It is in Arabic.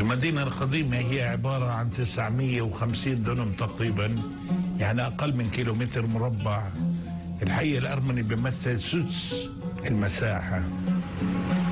المدينة القديمة هي عبارة عن 950 دونم تقريبا، يعني أقل من كيلومتر مربع. الحي الأرمني بيمثل سدس المساحة.